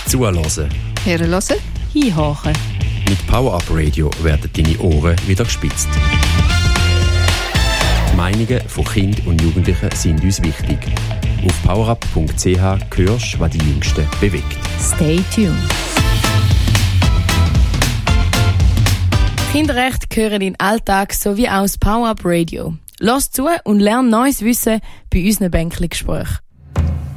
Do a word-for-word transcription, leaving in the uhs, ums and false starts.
Zuhören. Hören. Hinhorchen. Mit Power-Up Radio werden deine Ohren wieder gespitzt. Die Meinungen von Kindern und Jugendlichen sind uns wichtig. Auf powerup punkt c h hörst du, was die Jüngsten bewegt. Stay tuned. Kinderrechte gehören in den Alltag sowie auch das Power-Up Radio. Lass zu und lerne neues Wissen bei unseren Bänkli-Gesprächen.